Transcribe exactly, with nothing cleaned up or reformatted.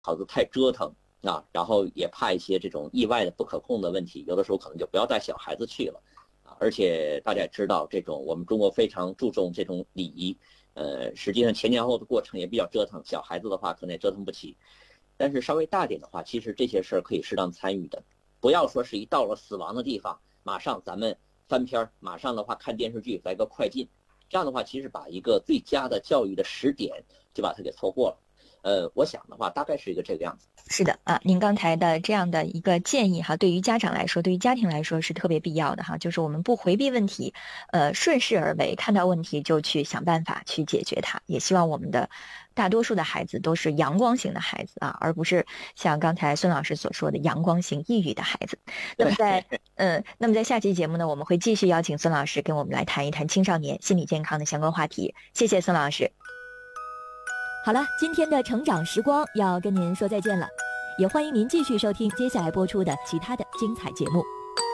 孩子太折腾啊，然后也怕一些这种意外的不可控的问题，有的时候可能就不要带小孩子去了啊。而且大家也知道，这种我们中国非常注重这种礼仪，呃，实际上前前后后的过程也比较折腾，小孩子的话可能也折腾不起。但是稍微大点的话，其实这些事儿可以适当参与的，不要说是一到了死亡的地方，马上咱们翻篇，马上的话看电视剧来个快进，这样的话其实把一个最佳的教育的时点就把它给错过了。呃，我想的话大概是一个这个样子。 是的啊，您刚才的这样的一个建议哈，对于家长来说，对于家庭来说是特别必要的哈，就是我们不回避问题，呃，顺势而为，看到问题就去想办法去解决它。也希望我们的大多数的孩子都是阳光型的孩子啊，而不是像刚才孙老师所说的阳光型抑郁的孩子。那么在嗯，那么在下期节目呢，我们会继续邀请孙老师跟我们来谈一谈青少年心理健康的相关话题。谢谢孙老师。 好了，今天的成长时光要跟您说再见了，也欢迎您继续收听接下来播出的其他的精彩节目。